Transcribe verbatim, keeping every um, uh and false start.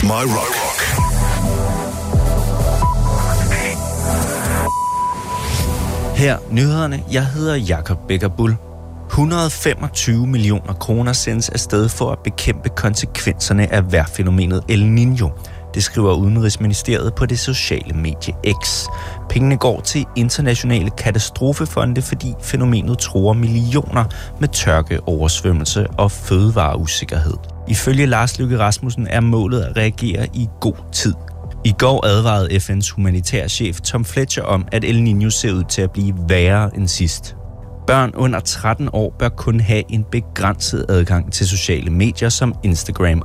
My Rock. Her nyhederne. Jeg hedder Jakob Becker Bull. et hundrede og femogtyve millioner kroner sendes afsted for at bekæmpe konsekvenserne af vejrfænomenet El Niño. Det skriver Udenrigsministeriet på det sociale medie X. Pengene går til internationale katastrofefonde, fordi fænomenet truer millioner med tørke, oversvømmelse og fødevareusikkerhed. Ifølge Lars Løkke Rasmussen er målet at reagere i god tid. I går advarede F N's humanitærchef Tom Fletcher om, at El Niño ser ud til at blive værre end sidst. Børn under tretten år bør kun have en begrænset adgang til sociale medier som Instagram